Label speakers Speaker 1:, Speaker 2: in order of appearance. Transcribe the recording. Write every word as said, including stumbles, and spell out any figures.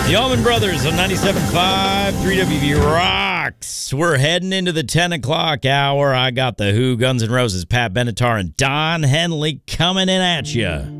Speaker 1: The Allman Brothers on ninety-seven point five, three W V Rocks. We're heading into the ten o'clock hour. I got the Who, Guns N' Roses, Pat Benatar, and Don Henley coming in at you.